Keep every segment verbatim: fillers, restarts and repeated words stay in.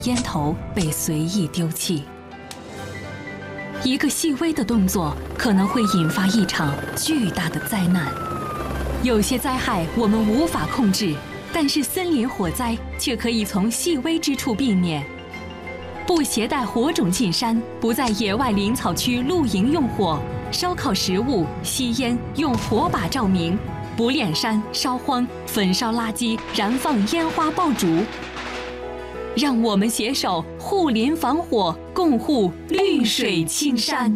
烟头被随意丢弃。一个细微的动作可能会引发一场巨大的灾难。有些灾害我们无法控制，但是森林火灾却可以从细微之处避免。不携带火种进山，不在野外林草区露营用火，烧烤食物、吸烟用火把照明，不炼山、烧荒、焚烧垃圾、燃放烟花爆竹。让我们携手护林防火，共护绿水青山。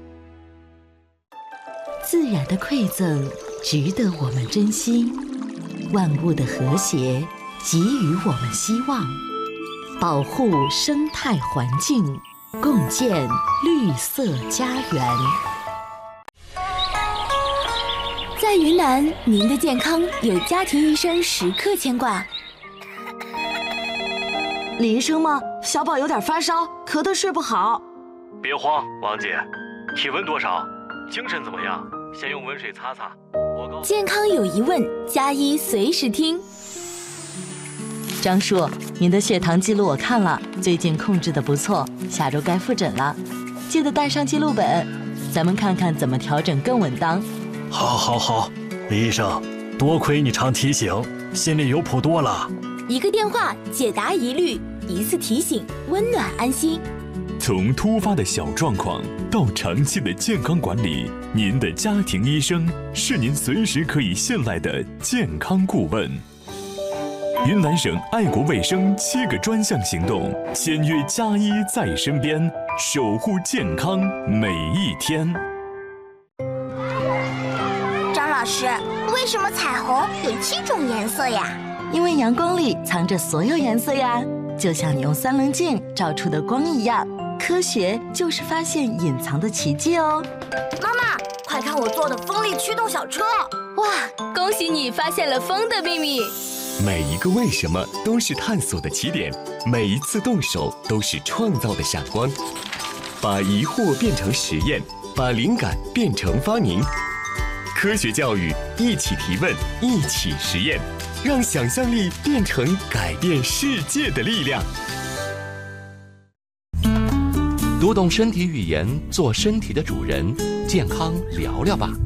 自然的馈赠值得我们珍惜，万物的和谐给予我们希望。保护生态环境，共建绿色家园。 在云南，您的健康有家庭医生时刻牵挂。 李医生吗？小宝有点发烧，咳得睡不好。 别慌，王姐，体温多少？精神怎么样？先用温水擦擦。我告健康有疑问，加医随时听。 张叔，您的血糖记录我看了，最近控制得不错，下周该复诊了，记得带上记录本，咱们看看怎么调整更稳当。 好，好，好，李医生，多亏你常提醒，心里有谱多了。 一个电话解答疑虑，一次提醒温暖安心。 从突发的小状况到长期的健康管理，您的家庭医生是您随时可以信赖的健康顾问。云南省爱国卫生七个专项行动，签约加医在身边，守护健康每一天。 张老师，为什么彩虹有七种颜色呀？ 因为阳光里藏着所有颜色呀，就像你用三棱镜照出的光一样。科学就是发现隐藏的奇迹哦。 妈妈，快看我做的风力驱动小车！ 哇，恭喜你发现了风的秘密。 每一个为什么都是探索的起点，每一次动手都是创造的闪光。把疑惑变成实验，把灵感变成发明。科学教育，一起提问，一起实验，让想象力变成改变世界的力量。 读懂身体语言，做身体的主人，健康聊聊吧。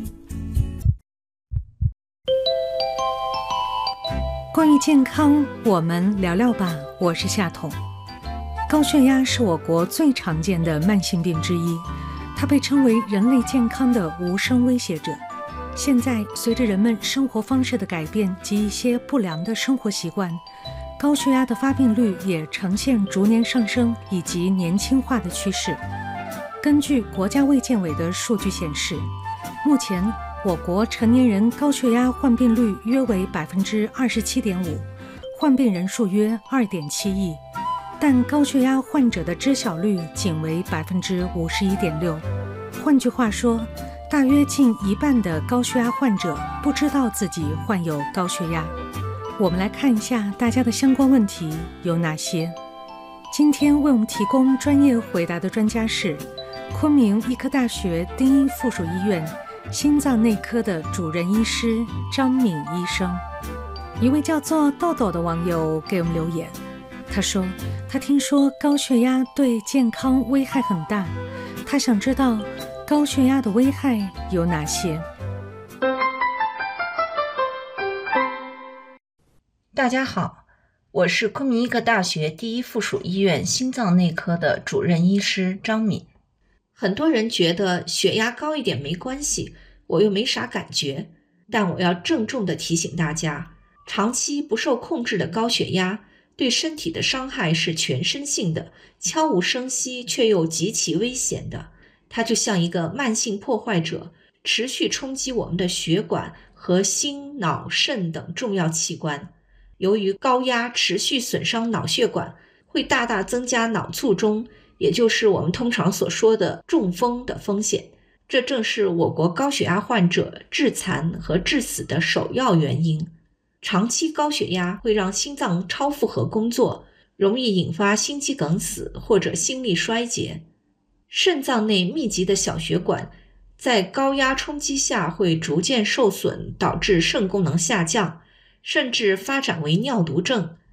关于健康，我们聊聊吧。我是夏彤。高血压是我国最常见的慢性病之一，它被称为人类健康的无声威胁者。现在，随着人们生活方式的改变及一些不良的生活习惯，高血压的发病率也呈现逐年上升以及年轻化的趋势。根据国家卫健委的数据显示，目前我国成年人高血压患病率约为百分之二十七点五，患病人数约二点七亿，但高血压患者的知晓率仅为百分之五十一点六。换句话说，大约近一半的高血压患者不知道自己患有高血压。我们来看一下大家的相关问题有哪些。今天为我们提供专业回答的专家是昆明医科大学丁一附属医院心脏内科的主任医师张敏医生。一位叫做豆豆的网友给我们留言，他说他听说高血压对健康危害很大，他想知道高血压的危害有哪些。 大家好，我是昆明医科大学第一附属医院心脏内科的主任医师张敏。很多人觉得血压高一点没关系，我又没啥感觉，但我要郑重地提醒大家，长期不受控制的高血压对身体的伤害是全身性的，悄无声息却又极其危险的。它就像一个慢性破坏者，持续冲击我们的血管和心、脑、肾等重要器官。由于高压持续损伤脑血管，会大大增加脑卒中，也就是我们通常所说的中风的风险。这正是我国高血压患者致残和致死的首要原因。长期高血压会让心脏超负荷工作，容易引发心肌梗死或者心力衰竭。肾脏内密集的小血管在高压冲击下会逐渐受损，导致肾功能下降，甚至发展为尿毒症，